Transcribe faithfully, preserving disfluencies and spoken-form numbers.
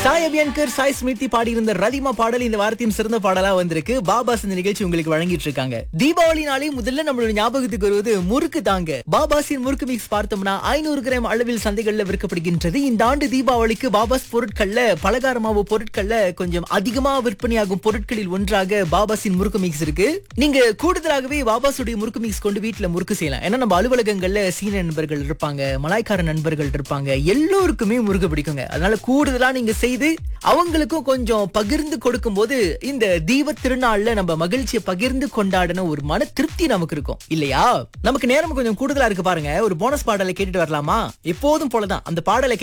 சாய் அபியன்கர் சாய் ஸ்மிருதி பாடியிருந்த ரதிமா பாடல் இந்த வாரத்தின் சிறந்த பாடலா வந்திருக்கு. பாபாஸ் இந்த நிகழ்ச்சி உங்களுக்கு வழங்கிட்டு இருக்காங்க. தீபாவளி நாளே முதல்ல நம்மளோட ஞாபகத்துக்கு வருவது முறுக்கு தாங்க. பாபாஸின் முறுக்கு மிக்ஸ் பார்த்தோம்னா ஐநூறு கிராம் அளவில் சந்தைகள்ல விற்கப்படுகின்றது. இந்த ஆண்டு தீபாவளிக்கு பாபாஸ் பொருட்கள்ல பலகாரமாவு பொருட்கள்ல கொஞ்சம் அதிகமா விற்பனையாகும் பொருட்களில் ஒன்றாக பாபாஸின் முறுக்கு மிக்ஸ் இருக்கு. நீங்க கூடுதலாகவே பாபாஸுடைய முறுக்கு மிக்ஸ் கொண்டு வீட்டுல முறுக்கு செய்யலாம். ஏன்னா நம்ம அலுவலகங்கள்ல சீன நண்பர்கள் இருப்பாங்க, மலாய்க்கார நண்பர்கள் இருப்பாங்க, எல்லோருக்குமே முறுக்கு பிடிக்குங்க. அதனால கூடுதலா நீங்க செய்து அவங்களுக்கும் கொஞ்சம் பகிர்ந்து கொடுக்கும் போது இந்த தீப திருநாள்ல நம்ம மகிழ்ச்சியை பகிர்ந்து கொண்டாடின ஒரு மன திருப்தி நமக்கு இருக்கும் இல்லையா? நமக்கு நேரம் கொஞ்சம் கூடுதலா இருக்கு பாருங்க. ஒரு போனஸ் பாடலை கேட்டுட்டு வரலாமா? எப்போதும் போலதான் அந்த பாடலை